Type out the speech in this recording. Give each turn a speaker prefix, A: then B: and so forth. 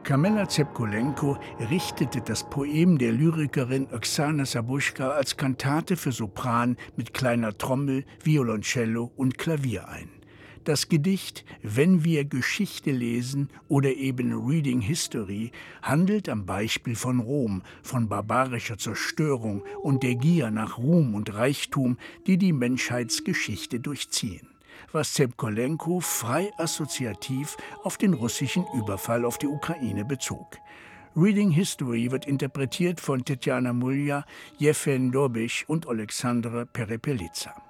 A: Kamila Zepkolenko richtete das Poem der Lyrikerin Oksana Sabuschka als Kantate für Sopran mit kleiner Trommel, Violoncello und Klavier ein. Das Gedicht »Wenn wir Geschichte lesen« oder eben »Reading History« handelt am Beispiel von Rom, von barbarischer Zerstörung und der Gier nach Ruhm und Reichtum, die die Menschheitsgeschichte durchziehen, was Zepkolenko frei assoziativ auf den russischen Überfall auf die Ukraine bezog. Reading History wird interpretiert von Tetjana Mulja, Jefim Dobisch und Alexandre Perepelica.